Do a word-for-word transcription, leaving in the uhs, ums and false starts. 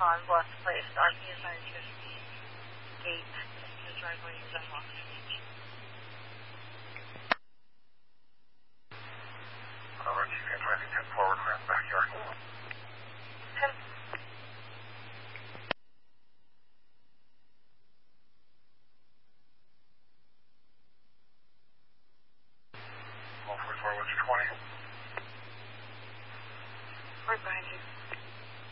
on Bluff Place. R P advised that the gate into the driveway is unlocked. Over, Chief advising ten forward, clear in the backyard. ten. one forty-four, what's your twenty? Right behind you.